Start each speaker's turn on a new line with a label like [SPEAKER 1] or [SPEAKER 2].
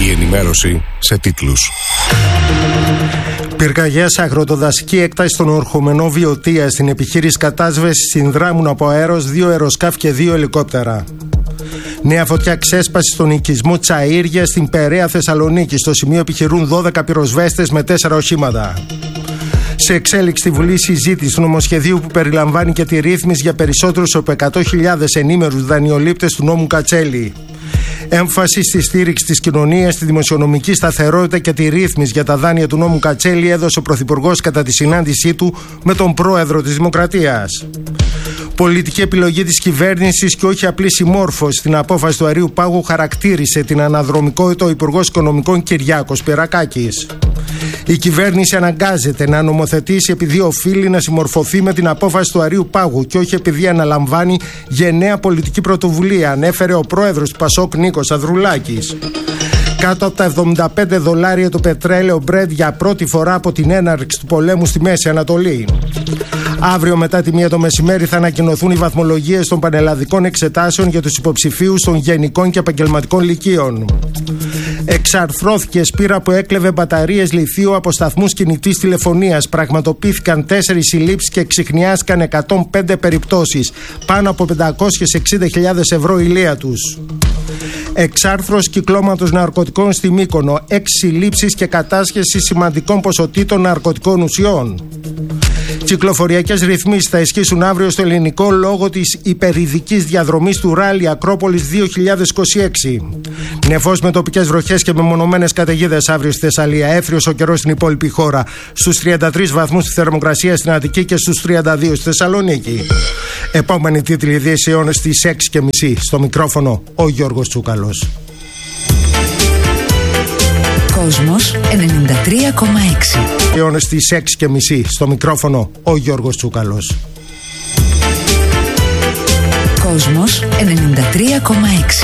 [SPEAKER 1] Η ενημέρωση σε τίτλους.
[SPEAKER 2] Πυρκαγιές σε αγροτοδασική έκταση στον Ορχομενό Βιωτία. Στην επιχείρηση κατάσβεσης συνδράμουν από αέρος 2 αεροσκάφη και 2 ελικόπτερα. Νέα φωτιά ξέσπαση στον οικισμό Τσαΐρια στην Περαία Θεσσαλονίκη. Στο σημείο επιχειρούν 12 πυροσβέστες με 4 οχήματα. Σε εξέλιξη στη Βουλή συζήτηση του νομοσχεδίου που περιλαμβάνει και τη ρύθμιση για περισσότερους από 100.000 ενήμερους δανειολήπτες του νόμου Κατσέλη. Έμφαση στη στήριξη της κοινωνίας, στη δημοσιονομική σταθερότητα και τη ρύθμιση για τα δάνεια του νόμου Κατσέλη έδωσε ο Πρωθυπουργός κατά τη συνάντησή του με τον Πρόεδρο της Δημοκρατίας. Πολιτική επιλογή της κυβέρνησης και όχι απλή συμμόρφωση στην απόφαση του Αερίου Πάγου χαρακτήρισε την αναδρομικότητα ο Υπουργός Οικονομικών Κυριάκος Πυρακάκης. Η κυβέρνηση αναγκάζεται να νομοθετήσει επειδή οφείλει να συμμορφωθεί με την απόφαση του Αερίου Πάγου και όχι επειδή αναλαμβάνει γενναία πολιτική πρωτοβουλία, ανέφερε ο πρόεδρος του Πασόκ Νίκος Ανδρουλάκης. Κάτω από τα $75 το πετρέλαιο Brent για πρώτη φορά από την έναρξη του πολέμου στη Μέση Ανατολή. Αύριο μετά τη 1 το μεσημέρι θα ανακοινωθούν οι βαθμολογίες των πανελλαδικών εξετάσεων για τους υποψηφίους των γενικών και επαγγελματικών λυκείων. Εξαρθρώθηκε σπήρα που έκλεβε μπαταρίες λιθίου από σταθμούς κινητής τηλεφωνίας. Πραγματοποιήθηκαν 4 συλλήψεις και εξιχνιάστηκαν 105 περιπτώσεις. Πάνω από 560.000 ευρώ ηλία τους. Εξάρθρωση κυκλώματος ναρκωτικών στη Μύκονο. 6 συλλήψεις και κατάσχεση σημαντικών ποσοτήτων ναρκωτικών ουσιών. Κυκλοφοριακές ρυθμίσεις θα ισχύσουν αύριο στο ελληνικό λόγω της υπερηδικής διαδρομής του Ράλι Ακρόπολης 2026. Νεφός με τοπικές βροχές και μεμονωμένες καταιγίδες αύριο στη Θεσσαλία. Έθριος ο καιρός στην υπόλοιπη χώρα. Στους 33 βαθμούς τη θερμοκρασία στην Αττική και στους 32 στη Θεσσαλονίκη. Επόμενη τίτλη ειδήσεων στις 6:30. Στο μικρόφωνο ο Γιώργος Τσούκαλος.
[SPEAKER 3] Κόσμος 93,6.
[SPEAKER 2] Στις 6:30. Στο μικρόφωνο ο Γιώργος Τσούκαλος.
[SPEAKER 3] Κόσμος 93,6.